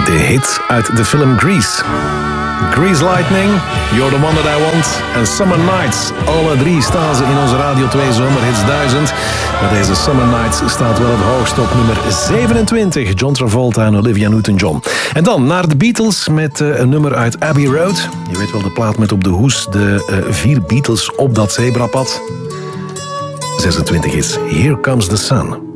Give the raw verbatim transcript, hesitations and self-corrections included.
De hit uit de film Grease. Grease Lightning, You're the One That I Want en Summer Nights. Alle drie staan ze in onze Radio twee Zomerhits duizend. Maar deze Summer Nights staat wel het hoogst op nummer zevenentwintig. John Travolta en Olivia Newton-John. En dan naar de Beatles met uh, een nummer uit Abbey Road. Je weet wel, de plaat met op de hoes de uh, vier Beatles op dat zebrapad. zesentwintig is Here Comes the Sun.